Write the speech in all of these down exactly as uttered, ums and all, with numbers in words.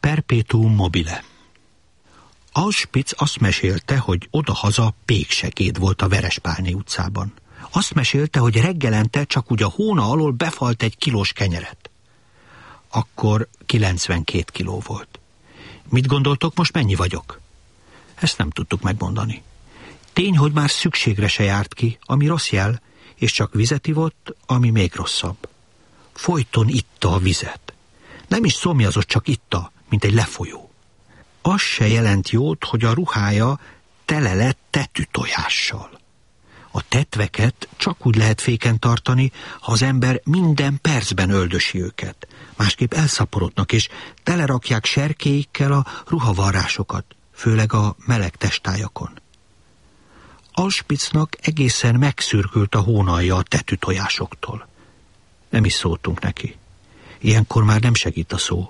Perpetuum mobile. Auschwitz azt mesélte, hogy odahaza péksegéd volt a Verespálné utcában. Azt mesélte, hogy reggelente csak úgy a hóna alól befalt egy kilós kenyeret. Akkor kilencvenkét kiló volt. Mit gondoltok, most mennyi vagyok? Ezt nem tudtuk megmondani. Tény, hogy már szükségre se járt ki, ami rossz jel, és csak vizet ivott, ami még rosszabb. Folyton itta a vizet. Nem is szomjazott, csak itta, mint egy lefolyó. Az se jelent jót, hogy a ruhája tele lett tetűtojással. A tetveket csak úgy lehet féken tartani, ha az ember minden percben öldösi őket. Másképp elszaporodnak, és telerakják serkéikkel a ruhavarrásokat, főleg a meleg testájakon. Auschwitznak egészen megszürkült a hónalja a tetűtojásoktól. Nem is szóltunk neki. Ilyenkor már nem segít a szó.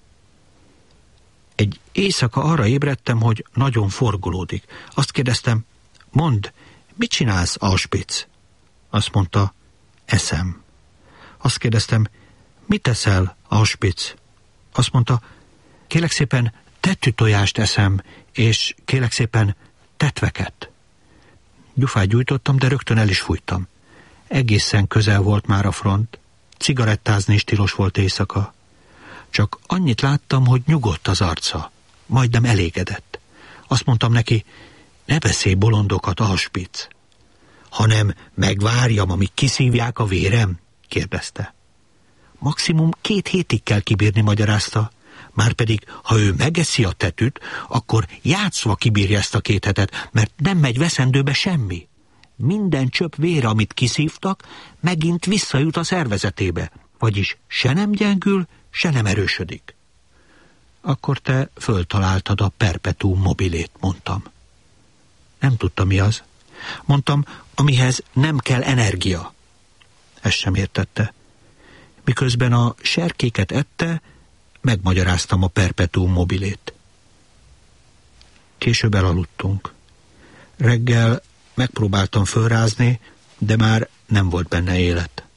Egy éjszaka arra ébredtem, hogy nagyon forgolódik. Azt kérdeztem, mondd, mit csinálsz, Auschwitz? Azt mondta, eszem. Azt kérdeztem, mit teszel, Auschwitz? Azt mondta, kérlek szépen tetűtojást eszem, és kérlek szépen tetveket. Gyufát gyújtottam, de rögtön el is fújtam. Egészen közel volt már a front, cigarettázni is tilos volt éjszaka. Csak annyit láttam, hogy nyugodt az arca, majdnem elégedett. Azt mondtam neki, ne beszélj bolondokat, Auschwitz. Hanem megvárjam, amíg kiszívják a vérem? Kérdezte. Maximum két hétig kell kibírni, magyarázta. Márpedig, ha ő megeszi a tetűt, akkor játszva kibírja ezt a két hetet, mert nem megy veszendőbe semmi. Minden csöpp vére, amit kiszívtak, megint visszajut a szervezetébe, vagyis se nem gyengül, se nem erősödik. Akkor te föltaláltad a perpetuum mobilét, mondtam. Nem tudtam, mi az. Mondtam, amihez nem kell energia. Ezt sem értette. Miközben a serkéket ette, megmagyaráztam a perpetuum mobilét. Később elaludtunk. Reggel megpróbáltam fölrázni, de már nem volt benne élet.